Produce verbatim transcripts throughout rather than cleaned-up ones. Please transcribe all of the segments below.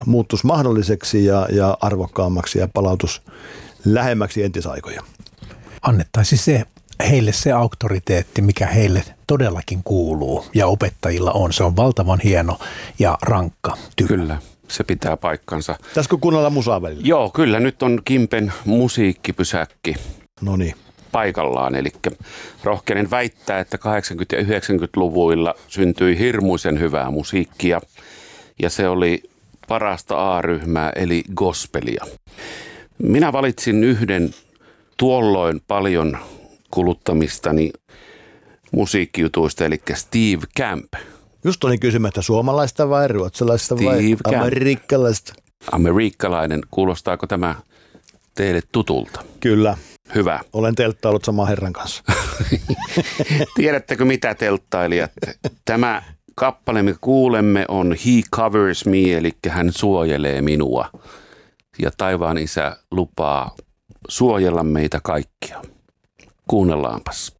muuttuisi mahdolliseksi ja, ja arvokkaammaksi ja palautus lähemmäksi entisaikoja. Annettaisiin se heille se auktoriteetti, mikä heille todellakin kuuluu ja opettajilla on. Se on valtavan hieno ja rankka työ. Kyllä, se pitää paikkansa. Pitäisikö kuunnella musaa välillä? Joo, kyllä. Nyt on Kimpen musiikkipysäkki Noniin. paikallaan. Eli rohkenen väittää, että kahdeksankymmentä- ja yhdeksänkymmentäluvuilla syntyi hirmuisen hyvää musiikkia. Ja se oli parasta A-ryhmää, eli gospelia. Minä valitsin yhden tuolloin paljon kuluttamistani musiikkijutuista, eli Steve Camp. Just olin kysymättä, suomalaista vai ruotsalaista vai Steve amerikkalaista? Amerikkalainen. Kuulostaako tämä teille tutulta? Kyllä. Hyvä. Olen telttaillut saman herran kanssa. Tiedättekö mitä, telttailijat? Tämä kappale, mikä kuulemme, on He Covers Me, eli hän suojelee minua. Ja taivaan isä lupaa suojella meitä kaikkia. Kuunnellaanpas.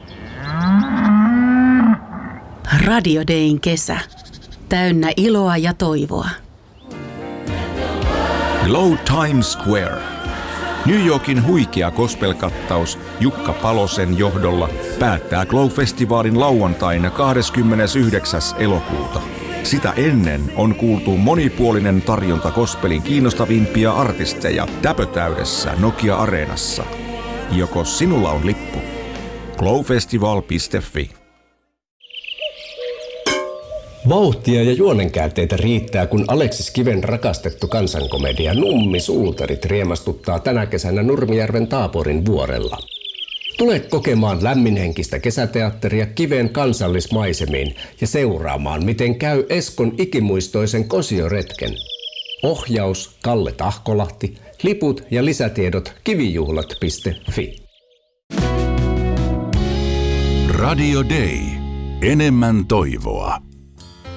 Radio Dayn kesä. Täynnä iloa ja toivoa. Glow Times Square. New Yorkin huikea gospel-kattaus Jukka Palosen johdolla päättää Glow-festivaalin lauantaina kahdeskymmenesyhdeksäs elokuuta. Sitä ennen on kuultu monipuolinen tarjonta gospelin kiinnostavimpia artisteja täpötäydessä Nokia-areenassa. Joko sinulla on lippu? glowfestival piste fi. Vauhtia ja juonenkäänteitä riittää, kun Aleksis Kiven rakastettu kansankomedia Nummi Suutarit riemastuttaa tänä kesänä Nurmijärven Taaporin vuorella. Tule kokemaan lämminhenkistä kesäteatteria Kiven kansallismaisemiin ja seuraamaan, miten käy Eskon ikimuistoisen kosioretken. Ohjaus Kalle Tahkolahti, liput ja lisätiedot kivijuhlat piste fi. Radio Day. Enemmän toivoa.